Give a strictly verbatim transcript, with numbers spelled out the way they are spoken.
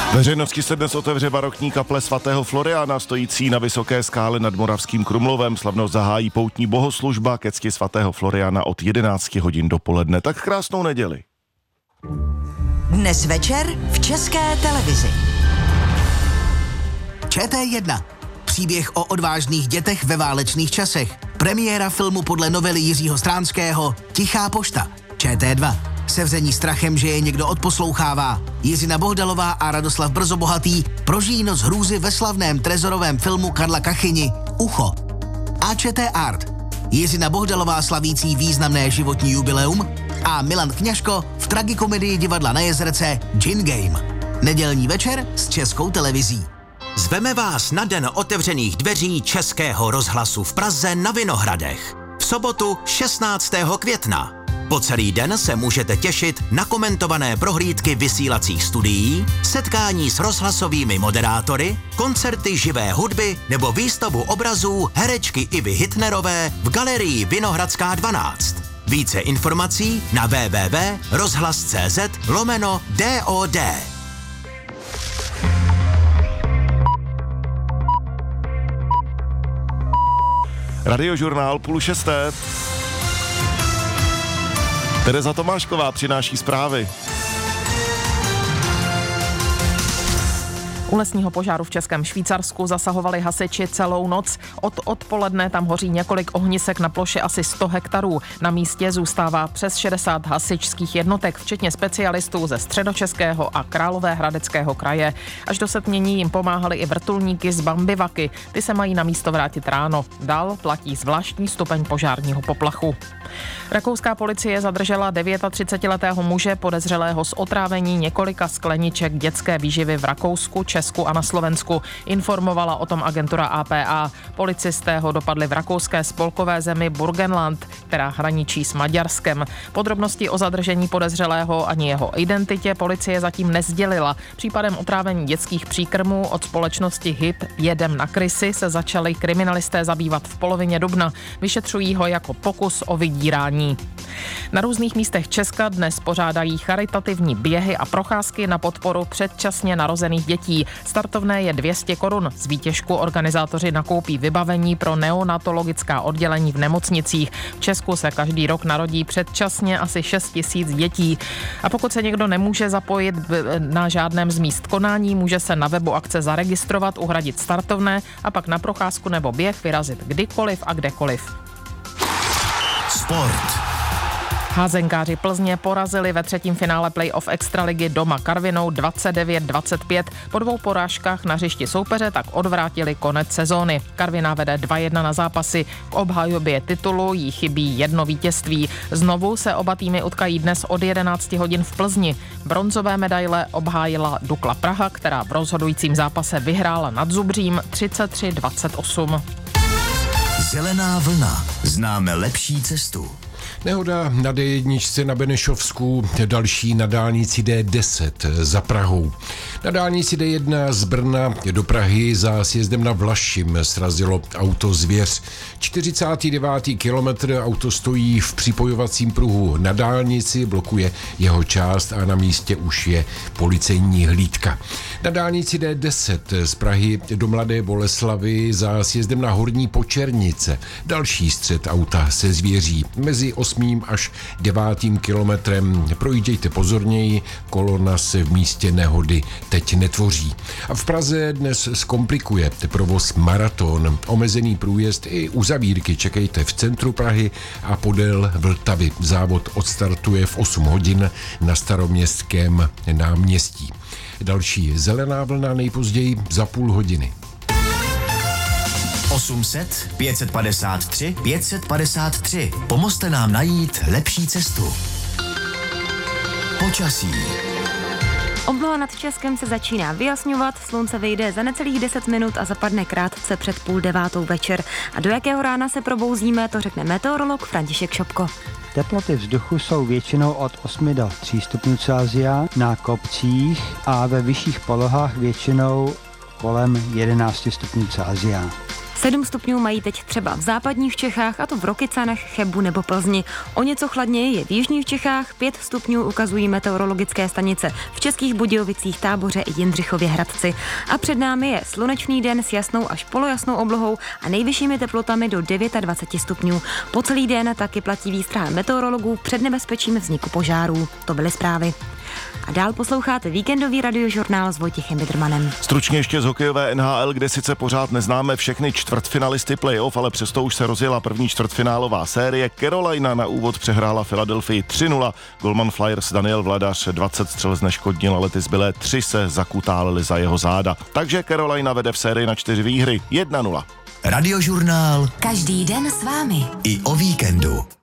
Veřejnosti se dnes otevře barokní kaple svatého Floriána, stojící na vysoké skále nad Moravským Krumlovem. Slavnost zahájí poutní bohoslužba ke cti svatého Floriána od jedenácti hodin dopoledne. Tak krásnou neděli. Dnes večer v České televizi. Č T jedna. Příběh o odvážných dětech ve válečných časech. Premiéra filmu podle novely Jiřího Stránského Tichá pošta. Č T dva. Sevření strachem, že je někdo odposlouchává. Jiřina Bohdalová a Radoslav Brzobohatý prožijí noc hrůzy ve slavném trezorovém filmu Karla Kachyni Ucho. A Č T Art. Jiřina Bohdalová slavící významné životní jubileum a Milan Kňažko v tragikomedii Divadla na Jezerce Gin Game. Nedělní večer s Českou televizí. Zveme vás na den otevřených dveří Českého rozhlasu v Praze na Vinohradech. V sobotu šestnáctého května. Po celý den se můžete těšit na komentované prohlídky vysílacích studií, setkání s rozhlasovými moderátory, koncerty živé hudby nebo výstavu obrazů herečky Ivy Hitnerové v galerii Vinohradská dvanáct. Více informací na w w w tečka rozhlas tečka cz lomeno D O D. Radiožurnál půl šesté. Tereza Tomášková přináší zprávy. U lesního požáru v Českém Švýcarsku zasahovali hasiči celou noc. Od odpoledne tam hoří několik ohnisek na ploše asi sto hektarů. Na místě zůstává přes šedesát hasičských jednotek, včetně specialistů ze Středočeského a Královéhradeckého kraje. Až do setmění jim pomáhali i vrtulníky z Bambivaky. Ty se mají na místo vrátit ráno. Dál platí zvláštní stupeň požárního poplachu. Rakouská policie zadržela třicetidevětiletého muže podezřelého z otrávení několika skleniček dětské výživy v Rakousku, Česku a na Slovensku. Informovala o tom agentura A P A. Policisté ho dopadli v rakouské spolkové zemi Burgenland, která hraničí s Maďarskem. Podrobnosti o zadržení podezřelého ani jeho identitě policie zatím nezdělila. Případem otrávení dětských příkrmů od společnosti H I P Jedem na krysy se začali kriminalisté zabývat v polovině dubna. Vyšetřují ho jako pokus o vydírání. Na různých místech Česka dnes pořádají charitativní běhy a procházky na podporu předčasně narozených dětí. Startovné je dvě stě korun. Z výtěžku organizátoři nakoupí vybavení pro neonatologická oddělení v nemocnicích. V Česku se každý rok narodí předčasně asi šest tisíc dětí. A pokud se někdo nemůže zapojit na žádném z míst konání, může se na webu akce zaregistrovat, uhradit startovné a pak na procházku nebo běh vyrazit kdykoliv a kdekoliv. Sport. Házenkáři Plzně porazili ve třetím finále playoff extraligy doma Karvinou dvacet devět dvacet pět. Po dvou porážkách na hřišti soupeře tak odvrátili konec sezóny. Karviná vede dva jedna na zápasy. K obhajobě titulu jí chybí jedno vítězství. Znovu se oba týmy utkají dnes od jedenácti hodin v Plzni. Bronzové medaile obhájila Dukla Praha, která v rozhodujícím zápase vyhrála nad Zubřím třicet tři dvacet osm. Zelená vlna. Známe lepší cestu. Nehoda na D jedna na Benešovsku, další na dálnici D deset za Prahou. Na dálnici D jedna z Brna do Prahy za sjezdem na Vlašim srazilo auto Zvěř. čtyřicátý devátý kilometr, auto stojí v připojovacím pruhu na dálnici, blokuje jeho část a na místě už je policejní hlídka. Na dálnici D deset z Prahy do Mladé Boleslavi za sjezdem na Horní Počernice další střet auta se zvěří. Mezi osmým až devátým kilometrem projíždějte pozorněji, kolona se v místě nehody teď netvoří. A v Praze dnes zkomplikuje provoz maraton. Omezený průjezd i uzavírky čekejte v centru Prahy a podél Vltavy. Závod odstartuje v osm hodin na Staroměstském náměstí. Další zelená vlna nejpozději za půl hodiny. osm set pět set padesát tři pět set padesát tři. Pomozte nám najít lepší cestu. Počasí. Obloha nad Českem se začíná vyjasňovat, slunce vyjde za necelých deset minut a zapadne krátce před půl devátou večer. A do jakého rána se probouzíme, to řekne meteorolog František Šopko. Teploty vzduchu jsou většinou od osmi do tří stupňů Celsia na kopcích a ve vyšších polohách většinou kolem jedenácti stupňů Celsia. sedm stupňů mají teď třeba v západních Čechách, a to v Rokycanech, Chebu nebo Plzni. O něco chladněji je v jižních Čechách, pět stupňů ukazují meteorologické stanice v Českých Budějovicích, Táboře i Jindřichově Hradci. A před námi je slunečný den s jasnou až polojasnou oblohou a nejvyššími teplotami do dvacet devět stupňů. Po celý den taky platí výstrah meteorologů před nebezpečím vzniku požárů. To byly zprávy. A dál posloucháte víkendový radiožurnál s Vojtěchem Bidrmanem. Stručně ještě z hokejové N H L, kde sice pořád neznáme všechny čtvrtfinalisty playoff, ale přesto už se rozjela první čtvrtfinálová série. Carolina na úvod přehrála Philadelphii tři nula. Golman Flyers Daniel Vladař dvacet střel zneškodnil, ale ty zbylé tři se zakutálily za jeho záda. Takže Carolina vede v sérii na čtyři výhry jedna nula. Radiožurnál Každý den s vámi. i o víkendu.